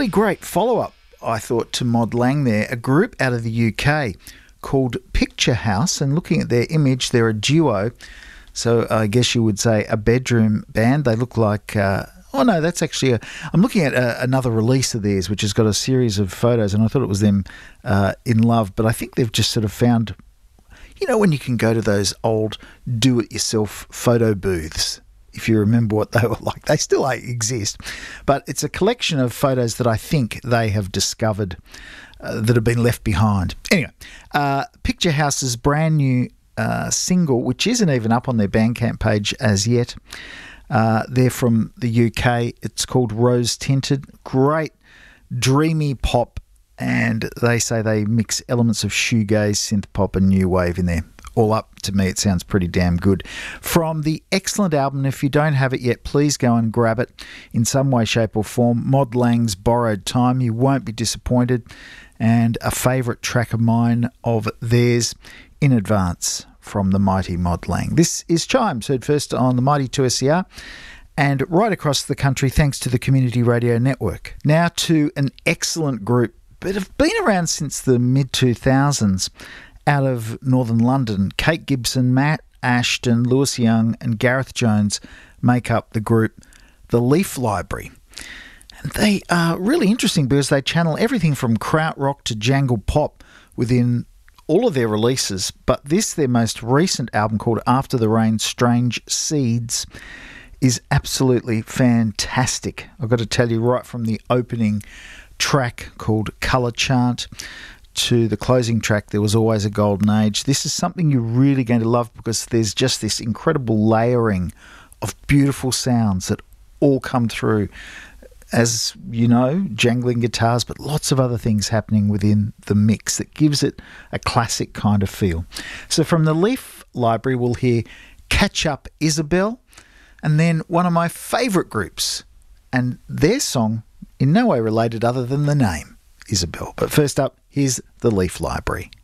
really great follow-up, I thought, to Mod Lang there, a group out of the UK called Picture House, and looking at their image, they're a duo, so I guess you would say a bedroom band. They look like... oh, no, that's actually I'm looking at another release of theirs, which has got a series of photos, and I thought it was them in love, but I think they've just sort of found... You know, when you can go to those old do-it-yourself photo booths, if you remember what they were like. They still exist. But it's a collection of photos that I think they have discovered that have been left behind. Anyway, Picture House's brand new single, which isn't even up on their Bandcamp page as yet. They're from the UK. It's called Rose Tinted. Great, dreamy pop. And they say they mix elements of shoegaze, synth pop and new wave in there. All up, to me, it sounds pretty damn good. From the excellent album, if you don't have it yet, please go and grab it in some way, shape or form. Mod Lang's Borrowed Time. You won't be disappointed. And a favourite track of mine of theirs, In Advance, from the mighty Mod Lang. This is Chimes, heard first on the mighty 2SER. And right across the country, thanks to the Community Radio Network. Now to an excellent group, but have been around since the mid-2000s, out of northern London. Kate Gibson, Matt Ashton, Lewis Young and Gareth Jones make up the group The Leaf Library. And they are really interesting because they channel everything from krautrock to jangle pop within all of their releases. But this, their most recent album called After the Rain, Strange Seeds, is absolutely fantastic. I've got to tell you, right from the opening track called Colour Chant to the closing track, There Was Always a Golden Age. This is something you're really going to love because there's just this incredible layering of beautiful sounds that all come through. As you know, jangling guitars, but lots of other things happening within the mix that gives it a classic kind of feel. So from the Leaf Library, we'll hear Catch Up Isabel, and then one of my favourite groups, and their song in no way related other than the name, Isabel. But first up, here's the Leaf Library.